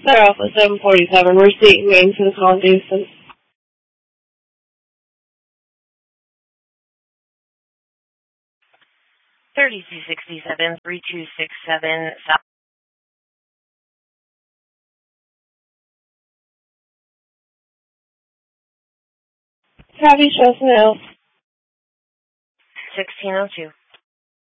Star Alpha 747, we're seeing main for the call distance. 3267, 3267, South. Copy, Chestnut. 1602.